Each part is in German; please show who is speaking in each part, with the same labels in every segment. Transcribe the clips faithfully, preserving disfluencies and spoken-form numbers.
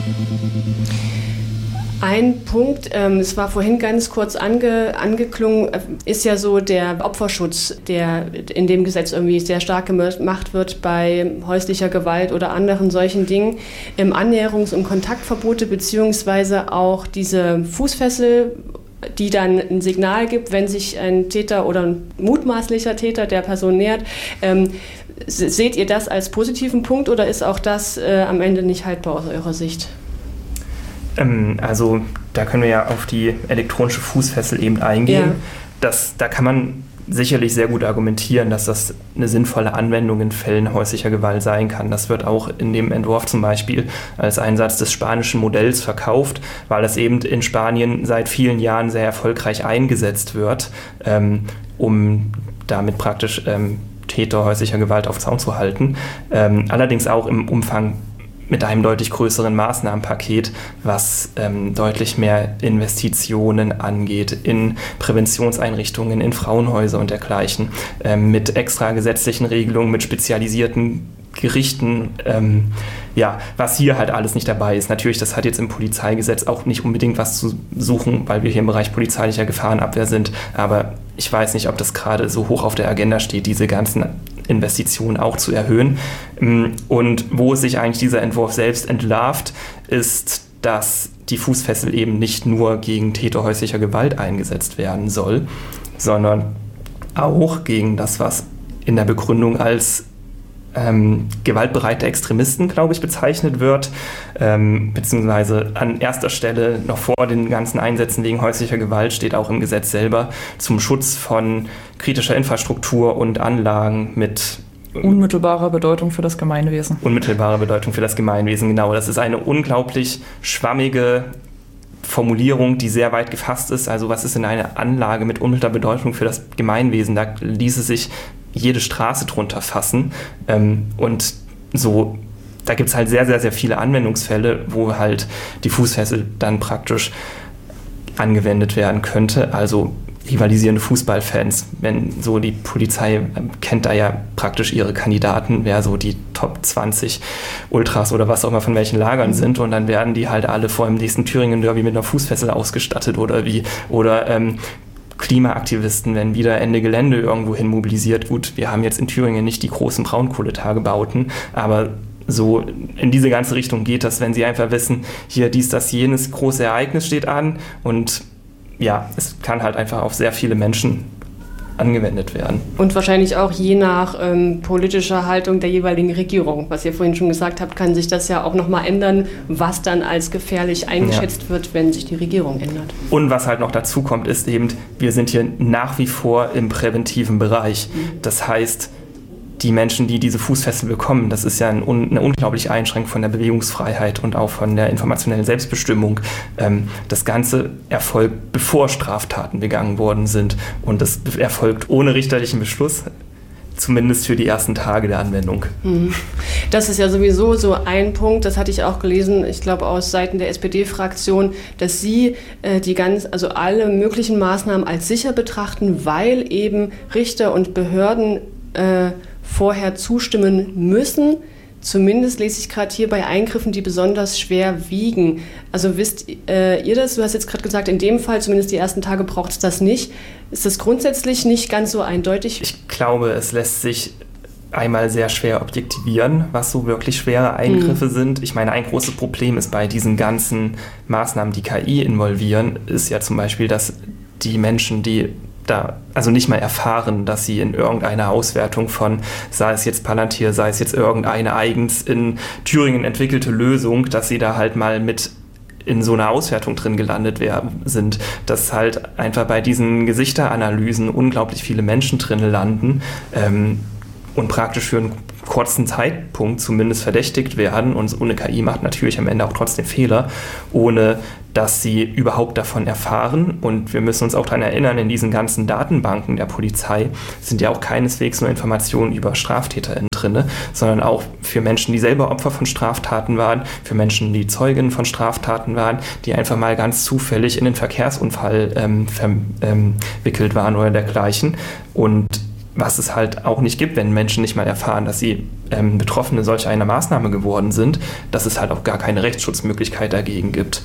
Speaker 1: Ein Punkt, ähm, es war vorhin ganz kurz ange, angeklungen, äh, ist ja so der Opferschutz, der in dem Gesetz irgendwie sehr stark gemacht wird bei häuslicher Gewalt oder anderen solchen Dingen. Ähm, Annäherungs- und Kontaktverbote beziehungsweise auch diese Fußfessel, die dann ein Signal gibt, wenn sich ein Täter oder ein mutmaßlicher Täter der Person nähert. Ähm, seht ihr das als positiven Punkt oder ist auch das äh, am Ende nicht haltbar aus eurer Sicht?
Speaker 2: Also da können wir ja auf die elektronische Fußfessel eben eingehen. Ja. Das, da kann man sicherlich sehr gut argumentieren, dass das eine sinnvolle Anwendung in Fällen häuslicher Gewalt sein kann. Das wird auch in dem Entwurf zum Beispiel als Einsatz des spanischen Modells verkauft, weil das eben in Spanien seit vielen Jahren sehr erfolgreich eingesetzt wird, ähm, um damit praktisch ähm, Täter häuslicher Gewalt auf Zaun zu halten. Ähm, allerdings auch im Umfang mit einem deutlich größeren Maßnahmenpaket, was ähm, deutlich mehr Investitionen angeht in Präventionseinrichtungen, in Frauenhäuser und dergleichen, ähm, mit extra gesetzlichen Regelungen, mit spezialisierten Gerichten, ähm, ja, was hier halt alles nicht dabei ist. Natürlich, das hat jetzt im Polizeigesetz auch nicht unbedingt was zu suchen, weil wir hier im Bereich polizeilicher Gefahrenabwehr sind, aber ich weiß nicht, ob das gerade so hoch auf der Agenda steht, diese ganzen Investitionen auch zu erhöhen. Und wo sich eigentlich dieser Entwurf selbst entlarvt, ist, dass die Fußfessel eben nicht nur gegen Täter häuslicher Gewalt eingesetzt werden soll, sondern auch gegen das, was in der Begründung als ähm, gewaltbereite Extremisten, glaube ich, bezeichnet wird, ähm, beziehungsweise an erster Stelle noch vor den ganzen Einsätzen wegen häuslicher Gewalt steht auch im Gesetz selber zum Schutz von kritischer Infrastruktur und Anlagen mit
Speaker 3: unmittelbarer Bedeutung für das Gemeinwesen.
Speaker 2: Unmittelbare Bedeutung für das Gemeinwesen, genau. Das ist eine unglaublich schwammige Formulierung, die sehr weit gefasst ist. Also was ist denn eine Anlage mit unmittelbarer Bedeutung für das Gemeinwesen? Da ließe sich jede Straße drunter fassen. Ähm, und so, da gibt es halt sehr, sehr, sehr viele Anwendungsfälle, wo halt die Fußfessel dann praktisch angewendet werden könnte. Also rivalisierende Fußballfans, wenn so die Polizei ähm, kennt da ja praktisch ihre Kandidaten, wer so die Top zwanzig Ultras oder was auch immer von welchen Lagern mhm. sind, und dann werden die halt alle vor dem nächsten Thüringen-Derby mit einer Fußfessel ausgestattet oder wie, oder ähm, Klimaaktivisten, wenn wieder Ende Gelände irgendwo hin mobilisiert. Gut, wir haben jetzt in Thüringen nicht die großen Braunkohletagebauten, aber so in diese ganze Richtung geht das, wenn sie einfach wissen, hier dies, das, jenes große Ereignis steht an, und ja, es kann halt einfach auf sehr viele Menschen angewendet werden.
Speaker 1: Und wahrscheinlich auch je nach ähm, politischer Haltung der jeweiligen Regierung. Was ihr vorhin schon gesagt habt, kann sich das ja auch nochmal ändern, was dann als gefährlich eingeschätzt ja. wird, wenn sich die Regierung ändert.
Speaker 2: Und was halt noch dazu kommt, ist eben, wir sind hier nach wie vor im präventiven Bereich. Mhm. Das heißt, die Menschen, die diese Fußfessel bekommen, das ist ja ein, eine unglaubliche Einschränkung von der Bewegungsfreiheit und auch von der informationellen Selbstbestimmung. Ähm, das Ganze erfolgt, bevor Straftaten begangen worden sind, und das erfolgt ohne richterlichen Beschluss, zumindest für die ersten Tage der Anwendung.
Speaker 1: Das ist ja sowieso so ein Punkt, das hatte ich auch gelesen, ich glaube aus Seiten der S P D-Fraktion, dass sie äh, die ganz, also alle möglichen Maßnahmen als sicher betrachten, weil eben Richter und Behörden äh, vorher zustimmen müssen. Zumindest lese ich gerade hier bei Eingriffen, die besonders schwer wiegen. Also wisst äh, ihr das? Du hast jetzt gerade gesagt, in dem Fall, zumindest die ersten Tage, braucht es das nicht. Ist das grundsätzlich nicht ganz so eindeutig?
Speaker 2: Ich glaube, es lässt sich einmal sehr schwer objektivieren, was so wirklich schwere Eingriffe mhm. sind. Ich meine, ein großes Problem ist bei diesen ganzen Maßnahmen, die K I involvieren, ist ja zum Beispiel, dass die Menschen, die da also nicht mal erfahren, dass sie in irgendeiner Auswertung von, sei es jetzt Palantir, sei es jetzt irgendeine eigens in Thüringen entwickelte Lösung, dass sie da halt mal mit in so einer Auswertung drin gelandet werden, sind, dass halt einfach bei diesen Gesichteranalysen unglaublich viele Menschen drin landen ähm, und praktisch für einen kurzen Zeitpunkt zumindest verdächtigt werden, und so eine K I macht natürlich am Ende auch trotzdem Fehler, ohne dass sie überhaupt davon erfahren. Und wir müssen uns auch daran erinnern, in diesen ganzen Datenbanken der Polizei sind ja auch keineswegs nur Informationen über StraftäterInnen drin, sondern auch für Menschen, die selber Opfer von Straftaten waren, für Menschen, die Zeugen von Straftaten waren, die einfach mal ganz zufällig in den Verkehrsunfall ähm, verwickelt ähm, waren oder dergleichen. Und was es halt auch nicht gibt, wenn Menschen nicht mal erfahren, dass sie ähm, Betroffene solch einer Maßnahme geworden sind, dass es halt auch gar keine Rechtsschutzmöglichkeit dagegen gibt.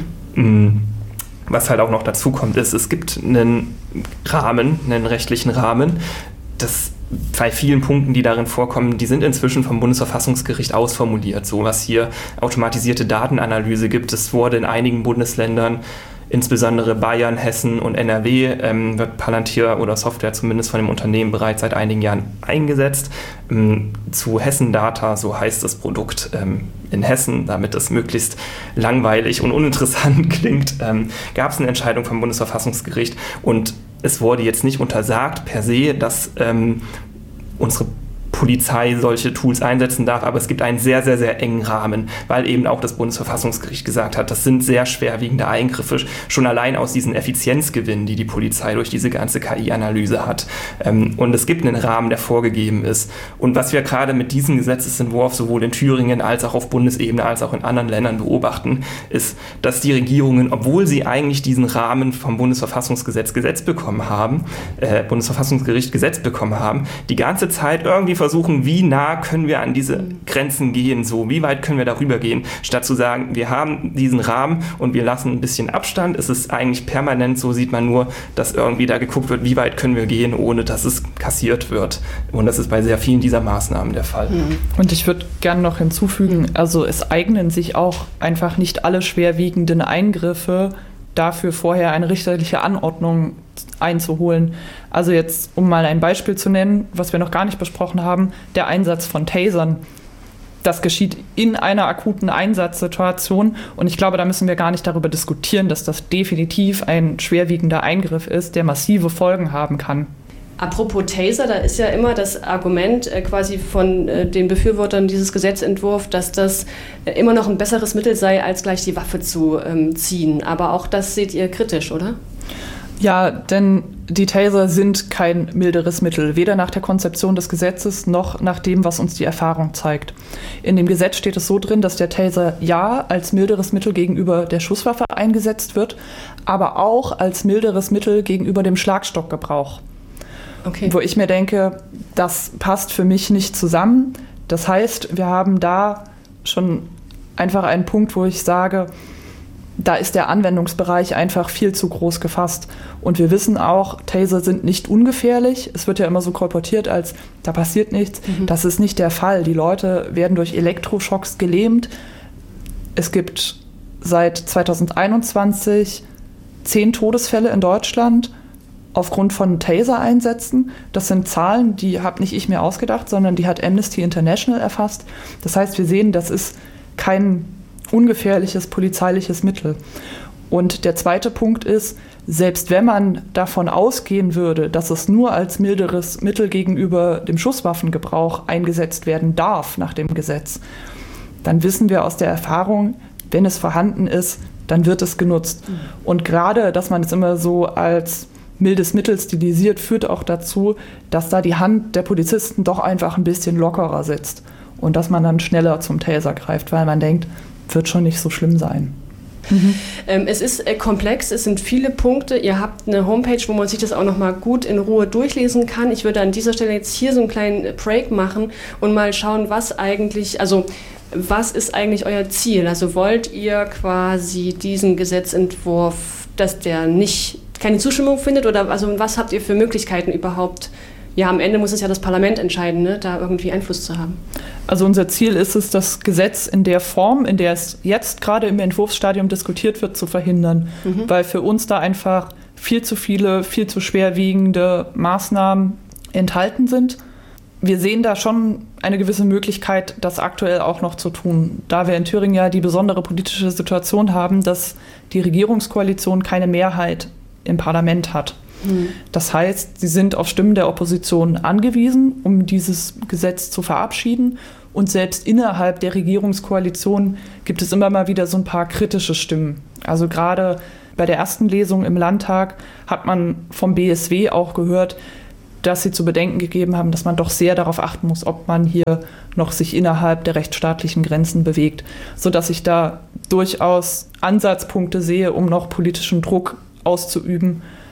Speaker 2: Mhm. Was halt auch noch dazu kommt, ist, es gibt einen Rahmen, einen rechtlichen Rahmen, das bei vielen Punkten, die darin vorkommen, die sind inzwischen vom Bundesverfassungsgericht ausformuliert. So was hier automatisierte Datenanalyse gibt, es wurde in einigen Bundesländern, insbesondere Bayern, Hessen und N R W, ähm, wird Palantir oder Software zumindest von dem Unternehmen bereits seit einigen Jahren eingesetzt. Ähm, zu Hessen Data, so heißt das Produkt ähm, in Hessen, damit es möglichst langweilig und uninteressant klingt, ähm, gab es eine Entscheidung vom Bundesverfassungsgericht und es wurde jetzt nicht untersagt per se, dass ähm, unsere Polizei solche Tools einsetzen darf, aber es gibt einen sehr, sehr, sehr engen Rahmen, weil eben auch das Bundesverfassungsgericht gesagt hat, das sind sehr schwerwiegende Eingriffe, schon allein aus diesen Effizienzgewinnen, die die Polizei durch diese ganze K I-Analyse hat. Und es gibt einen Rahmen, der vorgegeben ist. Und was wir gerade mit diesem Gesetzesentwurf sowohl in Thüringen als auch auf Bundesebene als auch in anderen Ländern beobachten, ist, dass die Regierungen, obwohl sie eigentlich diesen Rahmen vom Bundesverfassungsgesetz gesetzt bekommen haben, äh, Bundesverfassungsgericht gesetzt bekommen haben, die ganze Zeit irgendwie versuchen, wie nah können wir an diese Grenzen gehen, so wie weit können wir darüber gehen, statt zu sagen, wir haben diesen Rahmen und wir lassen ein bisschen Abstand. Es ist eigentlich permanent, so sieht man nur, dass irgendwie da geguckt wird, wie weit können wir gehen, ohne dass es kassiert wird. Und das ist bei sehr vielen dieser Maßnahmen der Fall.
Speaker 3: Und ich würde gerne noch hinzufügen, also es eignen sich auch einfach nicht alle schwerwiegenden Eingriffe dafür vorher eine richterliche Anordnung einzuholen. Also jetzt, um mal ein Beispiel zu nennen, was wir noch gar nicht besprochen haben, der Einsatz von Tasern. Das geschieht in einer akuten Einsatzsituation und ich glaube, da müssen wir gar nicht darüber diskutieren, dass das definitiv ein schwerwiegender Eingriff ist, der massive Folgen haben kann.
Speaker 1: Apropos Taser, da ist ja immer das Argument äh, quasi von äh, den Befürwortern dieses Gesetzentwurfs, dass das äh, immer noch ein besseres Mittel sei, als gleich die Waffe zu ähm, ziehen. Aber auch das seht ihr kritisch, oder?
Speaker 3: Ja, denn die Taser sind kein milderes Mittel, weder nach der Konzeption des Gesetzes noch nach dem, was uns die Erfahrung zeigt. In dem Gesetz steht es so drin, dass der Taser ja als milderes Mittel gegenüber der Schusswaffe eingesetzt wird, aber auch als milderes Mittel gegenüber dem Schlagstockgebrauch. Okay. Wo ich mir denke, das passt für mich nicht zusammen. Das heißt, wir haben da schon einfach einen Punkt, wo ich sage, da ist der Anwendungsbereich einfach viel zu groß gefasst. Und wir wissen auch, Taser sind nicht ungefährlich. Es wird ja immer so kolportiert, als da passiert nichts. Mhm. Das ist nicht der Fall. Die Leute werden durch Elektroschocks gelähmt. Es gibt seit zweitausendeinundzwanzig zehn Todesfälle in Deutschland aufgrund von Taser-Einsätzen. Das sind Zahlen, die habe nicht ich mir ausgedacht, sondern die hat Amnesty International erfasst. Das heißt, wir sehen, das ist kein ungefährliches polizeiliches Mittel. Und der zweite Punkt ist, selbst wenn man davon ausgehen würde, dass es nur als milderes Mittel gegenüber dem Schusswaffengebrauch eingesetzt werden darf nach dem Gesetz, dann wissen wir aus der Erfahrung, wenn es vorhanden ist, dann wird es genutzt. Mhm. Und gerade, dass man es immer so als mildes Mittel stilisiert, führt auch dazu, dass da die Hand der Polizisten doch einfach ein bisschen lockerer sitzt und dass man dann schneller zum Taser greift, weil man denkt, wird schon nicht so schlimm sein.
Speaker 1: Mhm. Ähm, es ist äh, komplex, es sind viele Punkte. Ihr habt eine Homepage, wo man sich das auch noch mal gut in Ruhe durchlesen kann. Ich würde an dieser Stelle jetzt hier so einen kleinen Break machen und mal schauen, was eigentlich, also was ist eigentlich euer Ziel? Also wollt ihr quasi diesen Gesetzentwurf, dass der nicht keine Zustimmung findet oder also was habt ihr für Möglichkeiten überhaupt? Ja, am Ende muss es ja das Parlament entscheiden, ne, da irgendwie Einfluss zu haben.
Speaker 3: Also unser Ziel ist es, das Gesetz in der Form, in der es jetzt gerade im Entwurfsstadium diskutiert wird, zu verhindern, mhm. weil für uns da einfach viel zu viele, viel zu schwerwiegende Maßnahmen enthalten sind. Wir sehen da schon eine gewisse Möglichkeit, das aktuell auch noch zu tun, da wir in Thüringen ja die besondere politische Situation haben, dass die Regierungskoalition keine Mehrheit im Parlament hat. Hm. Das heißt, sie sind auf Stimmen der Opposition angewiesen, um dieses Gesetz zu verabschieden. Und selbst innerhalb der Regierungskoalition gibt es immer mal wieder so ein paar kritische Stimmen. Also gerade bei der ersten Lesung im Landtag hat man vom B S W auch gehört, dass sie zu bedenken gegeben haben, dass man doch sehr darauf achten muss, ob man hier noch sich innerhalb der rechtsstaatlichen Grenzen bewegt, sodass ich da durchaus Ansatzpunkte sehe, um noch politischen Druck auszuüben,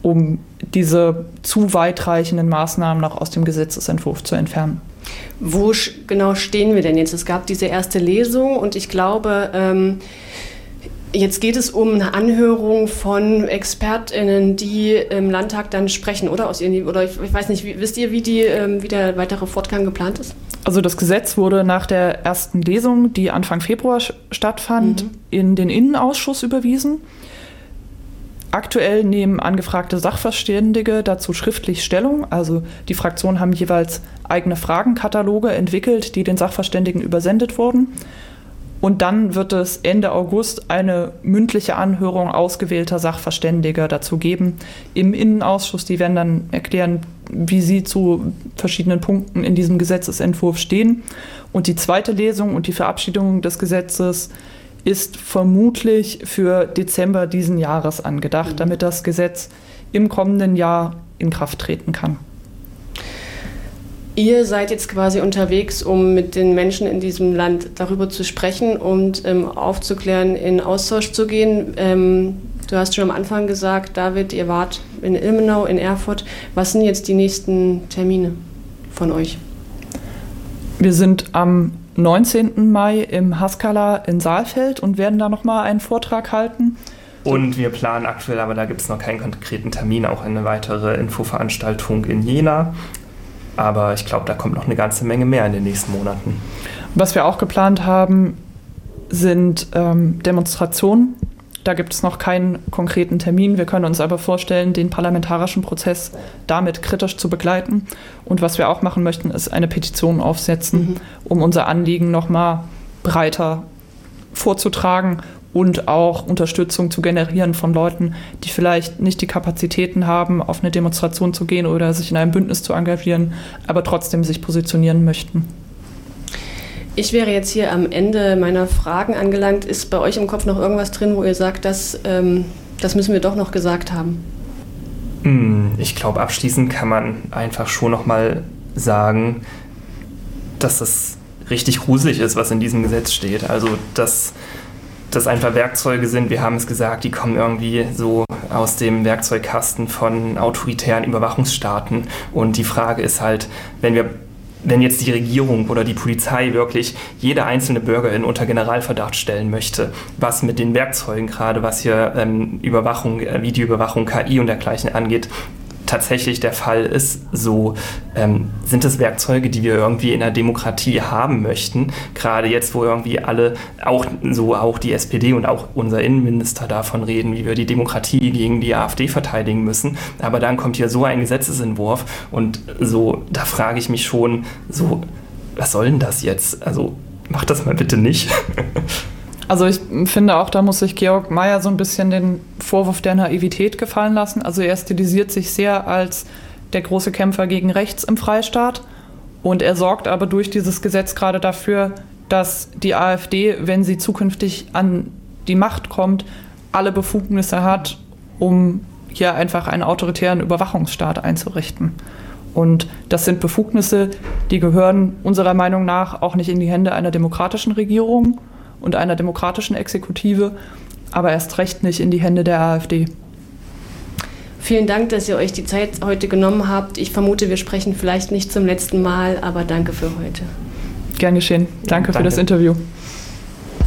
Speaker 3: um diese zu weitreichenden Maßnahmen noch aus dem Gesetzesentwurf zu entfernen.
Speaker 1: Wo genau stehen wir denn jetzt? Es gab diese erste Lesung und ich glaube, ähm, jetzt geht es um eine Anhörung von ExpertInnen, die im Landtag dann sprechen, oder? Aus ihren, oder ich, ich weiß nicht, wie, wisst ihr, wie, die, ähm, wie der weitere Fortgang geplant ist?
Speaker 3: Also das Gesetz wurde nach der ersten Lesung, die Anfang Februar stattfand, mhm. in den Innenausschuss überwiesen. Aktuell nehmen angefragte Sachverständige dazu schriftlich Stellung. Also die Fraktionen haben jeweils eigene Fragenkataloge entwickelt, die den Sachverständigen übersendet wurden. Und dann wird es Ende August eine mündliche Anhörung ausgewählter Sachverständiger dazu geben im Innenausschuss. Die werden dann erklären, wie sie zu verschiedenen Punkten in diesem Gesetzesentwurf stehen. Und die zweite Lesung und die Verabschiedung des Gesetzes ist vermutlich für Dezember diesen Jahres angedacht, mhm. damit das Gesetz im kommenden Jahr in Kraft treten kann.
Speaker 1: Ihr seid jetzt quasi unterwegs, um mit den Menschen in diesem Land darüber zu sprechen und ähm, aufzuklären, in Austausch zu gehen. Ähm, du hast schon am Anfang gesagt, David, ihr wart in Ilmenau, in Erfurt. Was sind jetzt die nächsten Termine von euch?
Speaker 3: Wir sind am neunzehnten Mai im Haskala in Saalfeld und werden da nochmal einen Vortrag halten.
Speaker 2: Und wir planen aktuell, aber da gibt es noch keinen konkreten Termin, auch eine weitere Infoveranstaltung in Jena. Aber ich glaube, da kommt noch eine ganze Menge mehr in den nächsten Monaten.
Speaker 3: Was wir auch geplant haben, sind ähm, Demonstrationen. Da gibt es noch keinen konkreten Termin. Wir können uns aber vorstellen, den parlamentarischen Prozess damit kritisch zu begleiten. Und was wir auch machen möchten, ist eine Petition aufsetzen, mhm. um unser Anliegen noch mal breiter vorzutragen und auch Unterstützung zu generieren von Leuten, die vielleicht nicht die Kapazitäten haben, auf eine Demonstration zu gehen oder sich in einem Bündnis zu engagieren, aber trotzdem sich positionieren möchten.
Speaker 1: Ich wäre jetzt hier am Ende meiner Fragen angelangt. Ist bei euch im Kopf noch irgendwas drin, wo ihr sagt, das, ähm, das müssen wir doch noch gesagt haben?
Speaker 2: Ich glaube, abschließend kann man einfach schon noch mal sagen, dass es richtig gruselig ist, was in diesem Gesetz steht. Also, dass das einfach Werkzeuge sind, wir haben es gesagt, die kommen irgendwie so aus dem Werkzeugkasten von autoritären Überwachungsstaaten. Und die Frage ist halt, wenn wir Wenn jetzt die Regierung oder die Polizei wirklich jede einzelne Bürgerin unter Generalverdacht stellen möchte, was mit den Werkzeugen gerade, was hier ähm, Überwachung, äh, Videoüberwachung, K I und dergleichen angeht, tatsächlich der Fall ist, so ähm, sind es Werkzeuge, die wir irgendwie in der Demokratie haben möchten. Gerade jetzt, wo irgendwie alle, auch so auch die S P D und auch unser Innenminister davon reden, wie wir die Demokratie gegen die AfD verteidigen müssen. Aber dann kommt hier so ein Gesetzesentwurf und so, da frage ich mich schon, so, was soll denn das jetzt? Also macht das mal bitte nicht.
Speaker 3: Also ich finde auch, da muss sich Georg Mayer so ein bisschen den Vorwurf der Naivität gefallen lassen. Also er stilisiert sich sehr als der große Kämpfer gegen rechts im Freistaat und er sorgt aber durch dieses Gesetz gerade dafür, dass die AfD, wenn sie zukünftig an die Macht kommt, alle Befugnisse hat, um hier einfach einen autoritären Überwachungsstaat einzurichten. Und das sind Befugnisse, die gehören unserer Meinung nach auch nicht in die Hände einer demokratischen Regierung und einer demokratischen Exekutive, aber erst recht nicht in die Hände der AfD.
Speaker 1: Vielen Dank, dass ihr euch die Zeit heute genommen habt. Ich vermute, wir sprechen vielleicht nicht zum letzten Mal, aber danke für heute.
Speaker 3: Gern geschehen. Danke, danke. für das Interview.